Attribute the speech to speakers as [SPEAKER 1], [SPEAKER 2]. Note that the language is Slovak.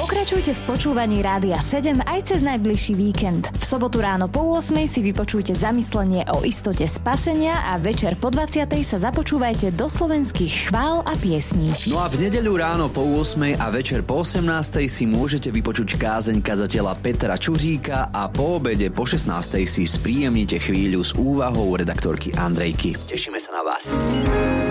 [SPEAKER 1] Pokračujte v počúvaní Rádia 7 aj cez najbližší víkend. V sobotu ráno po 8 si vypočujte zamyslenie o istote spasenia a večer po 20 sa započúvajte do slovenských chvál a piesní.
[SPEAKER 2] No a v nedeľu ráno po 8 a večer po 18 si môžete vypočuť kázeň kazateľa Petra Čuříka a po obede po 16 si spríjemnite chvíľu s úvahou redaktorky Andrejky. Tešíme sa na vás.